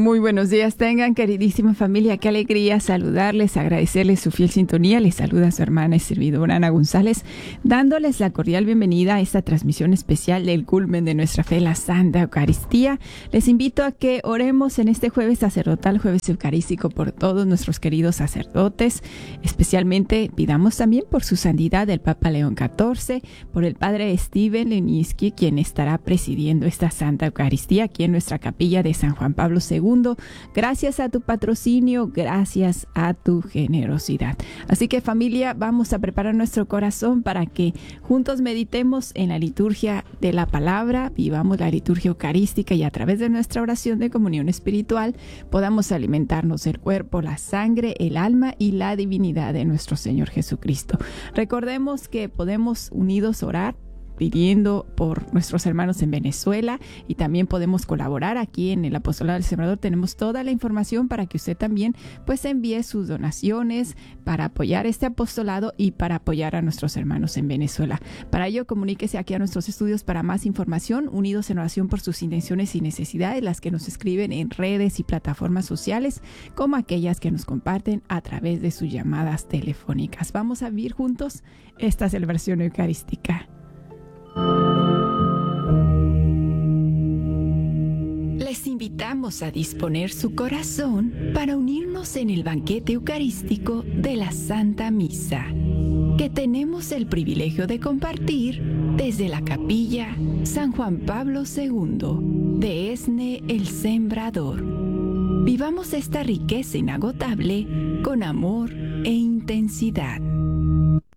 Muy buenos días tengan, queridísima familia. Qué alegría saludarles, agradecerles su fiel sintonía. Les saluda su hermana y servidora Ana González, dándoles la cordial bienvenida a esta transmisión especial del culmen de nuestra fe, la Santa Eucaristía. Les invito a que oremos en este jueves sacerdotal, jueves eucarístico, por todos nuestros queridos sacerdotes. Especialmente pidamos también por su santidad el Papa León XIV, por el Padre Steven Leniski, quien estará presidiendo esta Santa Eucaristía aquí en nuestra capilla de San Juan Pablo II. Gracias a tu patrocinio, gracias a tu generosidad. Así que, familia, vamos a preparar nuestro corazón para que juntos meditemos en la liturgia de la palabra, vivamos la liturgia eucarística y a través de nuestra oración de comunión espiritual podamos alimentarnos del cuerpo, la sangre, el alma y la divinidad de nuestro Señor Jesucristo. Recordemos que podemos unidos orar pidiendo por nuestros hermanos en Venezuela y también podemos colaborar aquí en el Apostolado del Sembrador. Tenemos toda la información para que usted también pues envíe sus donaciones para apoyar este apostolado y para apoyar a nuestros hermanos en Venezuela. Para ello, comuníquese aquí a nuestros estudios para más información, unidos en oración por sus intenciones y necesidades, las que nos escriben en redes y plataformas sociales, como aquellas que nos comparten a través de sus llamadas telefónicas. Vamos a vivir juntos esta celebración eucarística. Les invitamos a disponer su corazón para unirnos en el banquete eucarístico de la Santa Misa, que tenemos el privilegio de compartir desde la capilla San Juan Pablo II de Esne el Sembrador. Vivamos esta riqueza inagotable con amor e intensidad.